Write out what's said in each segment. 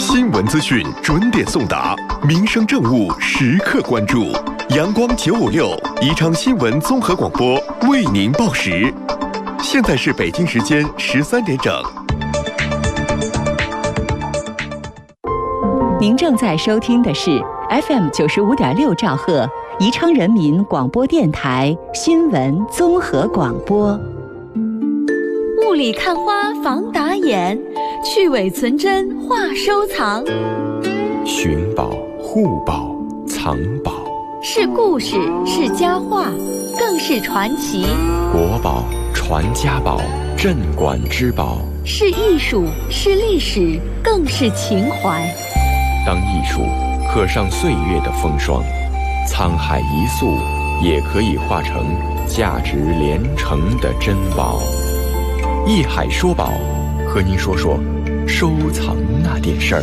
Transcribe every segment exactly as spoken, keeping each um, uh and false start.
新闻资讯准点送达，民生政务时刻关注。阳光九五六宜昌新闻综合广播为您报时。现在是北京时间十三点整。 您正在收听的是 F M 九十五点六兆赫宜昌人民广播电台新闻综合广播。 雾里看花防打眼，去伪存真话收藏。 寻宝、护宝、藏宝， 是故事，是佳话，更是传奇。 国宝、传家宝、镇馆之宝， 是艺术，是历史，更是情怀。 当艺术刻上岁月的风霜，沧海一粟也可以化成价值连城的珍宝。艺海说宝，和您说说收藏那点事儿。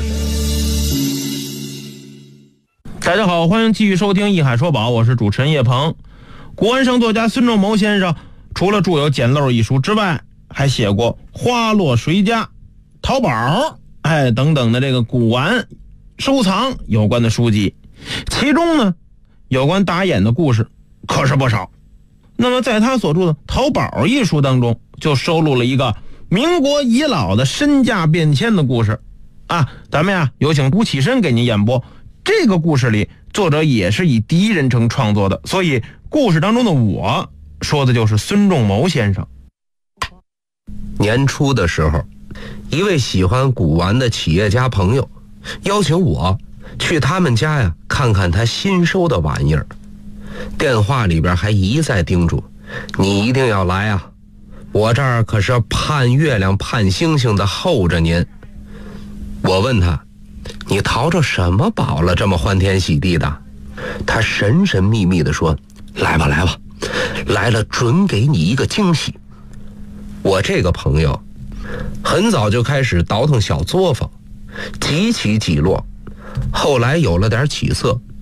大家好，欢迎继续收听艺海说宝，我是主持人叶鹏。古文生作家孙仲谋先生除了著有《捡漏》一书之外，还写过《花落谁家》《淘宝》哎等等的这个古玩收藏有关的书籍，其中呢有关打眼的故事可是不少。那么在他所著的《淘宝》一书当中，就收录了一个民国遗老的身价变迁的故事啊。咱们呀有请吴启深给您演播。这个故事里作者也是以第一人称创作的，所以故事当中的我说的就是孙仲谋先生。 年初的时候，一位喜欢古玩的企业家朋友邀请我去他们家呀看看他新收的玩意儿，电话里边还一再叮嘱你一定要来啊，我这儿可是盼月亮盼星星的候着您。我问他，你淘着什么宝了，这么欢天喜地的？他神神秘秘地说，来吧来吧，来了准给你一个惊喜。我这个朋友很早就开始倒腾小作坊，几起几落，后来有了点起色，